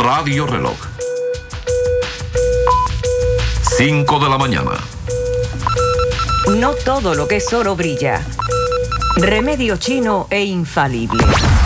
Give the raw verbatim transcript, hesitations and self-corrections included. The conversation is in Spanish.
Radio Reloj. cinco de la mañana. No todo lo que es oro brilla. Remedio chino e infalible.